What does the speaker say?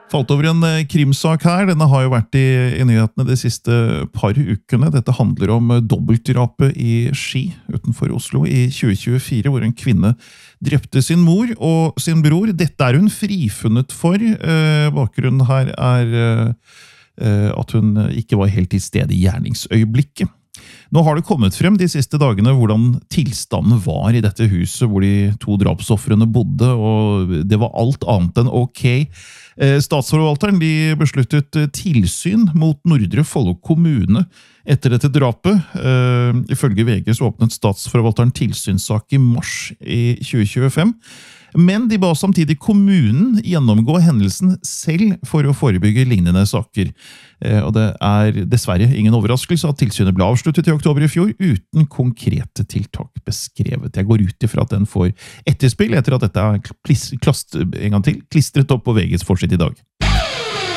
Falt over en krimsak her. Denne har jo vært i nyhetene de siste par ukene. Dette handler om dobbeltdrapet i Ski utenfor Oslo i 2024, hvor en kvinne drepte sin mor og sin bror. Dette er hun frifunnet for. Bakgrunnen her er at hun ikke var helt til stede i gjerningsøyeblikket. Nå har det kommet frem de siste dagene hvordan tilstanden var i dette huset hvor de to drapsoffrene bodde, og det var alt annet enn ok. Statsforvalteren besluttet tilsyn mot Nordre Follo kommune etter dette drapet. Ifølge VG så åpnet statsforvalteren tilsynssak i mars i 2025. Men de ba samtidig kommunen gjennomgå hendelsen selv for å forebygge lignende saker. Og det er dessverre ingen overraskelse at tilsynet ble avsluttet i oktober i fjor uten konkrete tiltak beskrevet. Jeg går ut ifra at den får etterspill etter at dette er klistret opp på VGs forside i dag.